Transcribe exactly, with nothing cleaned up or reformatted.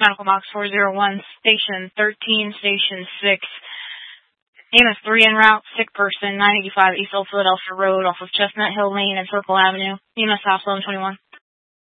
Medical Box four zero one, Station thirteen, Station six. E M S three en route, sick person, nine eighty-five East Old Philadelphia Road off of Chestnut Hill Lane and Circle Avenue. E M S House eleven twenty-one.